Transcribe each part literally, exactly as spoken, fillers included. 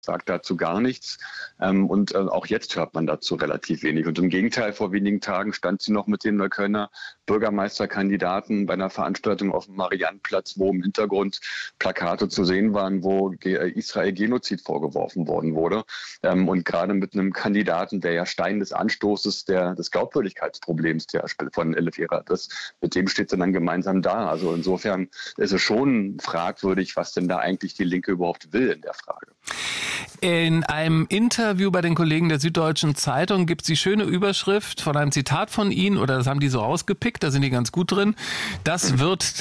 sagt dazu gar nichts. Ähm, und äh, auch jetzt hört man dazu relativ wenig. Und im Gegenteil, vor wenigen Tagen stand sie noch mit dem Neuköllner Bürgermeisterkandidaten bei einer Veranstaltung auf dem Mariannplatz, wo im Hintergrund Plakate zu sehen waren, wo Ge- Israel Genozid vorgeworfen worden wurde. Ähm, und gerade mit einem Kandidaten, der ja Stein des Anstoßes der, des Glaubwürdigkeitsproblems der von Elefera ist, mit dem steht sie dann gemeinsam da. Also insofern ist es schon fragwürdig, was denn da eigentlich die Linke überhaupt will in der Frage. In einem Interview bei den Kollegen der Süddeutschen Zeitung gibt es die schöne Überschrift von einem Zitat von Ihnen, oder das haben die so rausgepickt, da sind die ganz gut drin. Das wird,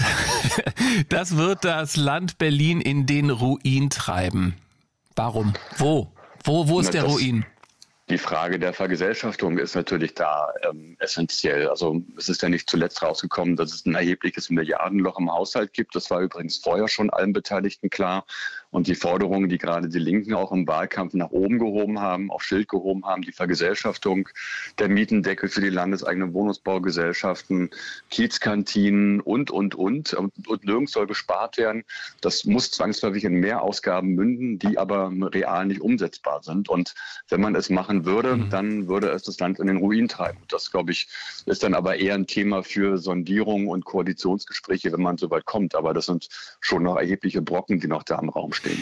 das wird das Land Berlin in den Ruin treiben. Warum? Wo? Wo, wo ist Na, der das, Ruin? Die Frage der Vergesellschaftung ist natürlich da ähm, essentiell. Also es ist ja nicht zuletzt rausgekommen, dass es ein erhebliches Milliardenloch im Haushalt gibt. Das war übrigens vorher schon allen Beteiligten klar. Und die Forderungen, die gerade die Linken auch im Wahlkampf nach oben gehoben haben, auf Schild gehoben haben, die Vergesellschaftung, der Mietendeckel für die landeseigenen Wohnungsbaugesellschaften, Kiezkantinen und, und, und. Und, und nirgends soll gespart werden. Das muss zwangsläufig in mehr Ausgaben münden, die aber real nicht umsetzbar sind. Und wenn man es machen würde, mhm. dann würde es das Land in den Ruin treiben. Das, glaube ich, ist dann aber eher ein Thema für Sondierungen und Koalitionsgespräche, wenn man so weit kommt. Aber das sind schon noch erhebliche Brocken, die noch da im Raum stehen.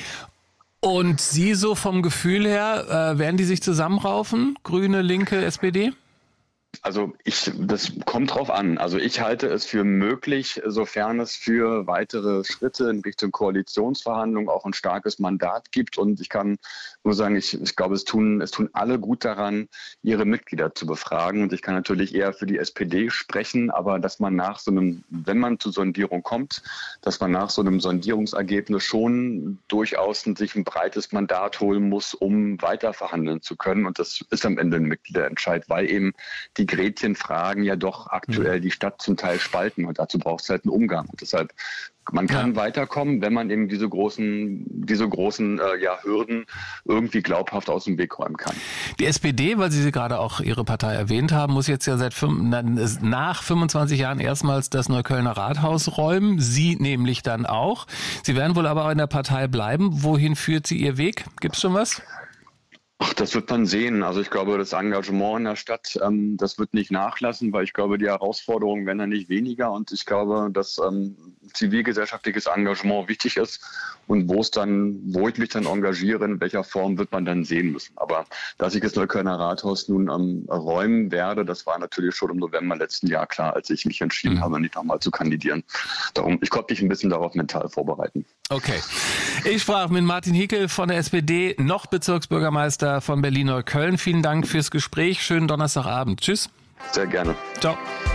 Und Sie so vom Gefühl her, äh, werden die sich zusammenraufen? Grüne, Linke, S P D? Also ich, das kommt drauf an. Also ich halte es für möglich, sofern es für weitere Schritte in Richtung Koalitionsverhandlungen auch ein starkes Mandat gibt. Und ich kann nur sagen, ich, ich glaube, es tun, es tun alle gut daran, ihre Mitglieder zu befragen. Und ich kann natürlich eher für die S P D sprechen, aber dass man nach so einem, wenn man zur Sondierung kommt, dass man nach so einem Sondierungsergebnis schon durchaus sich ein breites Mandat holen muss, um weiter verhandeln zu können. Und das ist am Ende ein Mitgliederentscheid, weil eben die Gretchenfragen ja doch aktuell die Stadt zum Teil spalten und dazu braucht es halt einen Umgang. Und deshalb, man kann ja weiterkommen, wenn man eben diese großen, diese großen äh, ja, Hürden irgendwie glaubhaft aus dem Weg räumen kann. Die S P D, weil Sie sie gerade auch Ihre Partei erwähnt haben, muss jetzt ja seit fünf, nach fünfundzwanzig Jahren erstmals das Neuköllner Rathaus räumen. Sie nämlich dann auch. Sie werden wohl aber auch in der Partei bleiben. Wohin führt Sie Ihr Weg? Gibt es schon was? Ach, das wird man sehen. Also ich glaube, das Engagement in der Stadt, ähm, das wird nicht nachlassen, weil ich glaube, die Herausforderungen werden dann nicht weniger. Und ich glaube, dass ähm, zivilgesellschaftliches Engagement wichtig ist. Und wo es dann, wo ich mich dann engagiere, in welcher Form, wird man dann sehen müssen. Aber dass ich das Neuköllner Rathaus nun ähm, räumen werde, das war natürlich schon im November letzten Jahr klar, als ich mich entschieden mhm. habe, nicht nochmal zu kandidieren. Darum, ich konnte mich ein bisschen darauf mental vorbereiten. Okay. Ich sprach mit Martin Hickel von der S P D, noch Bezirksbürgermeister von Berlin-Neukölln. Vielen Dank fürs Gespräch. Schönen Donnerstagabend. Tschüss. Sehr gerne. Ciao.